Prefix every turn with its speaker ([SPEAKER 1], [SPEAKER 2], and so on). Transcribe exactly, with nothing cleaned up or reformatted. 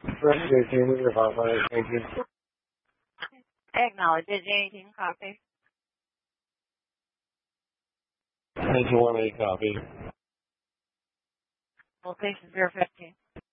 [SPEAKER 1] Right, eighteen is your hotline. Thank you.
[SPEAKER 2] Acknowledge it, J eighteen copy.
[SPEAKER 1] nineteen one eight copy.
[SPEAKER 2] Location zero fifteen.